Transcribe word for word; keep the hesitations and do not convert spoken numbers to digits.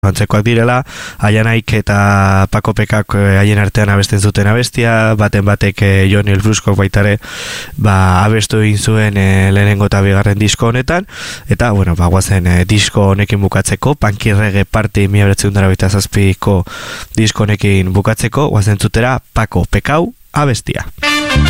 antzekoak direla, Aianaik eta Paco Pekak haien artean abesten zuten abestia, baten batek e, Joni Elbruzkok baitare ba, abestu egin zuen e, lehenengo eta bigarren disko honetan, eta, bueno, ba, guazen e, disko honekin bukatzeko, Punky Reggae Party mila bederatziehun eta laurogeita zazpiko disko honekin bukatzeko, guazen zutera Paco Pekau abestia.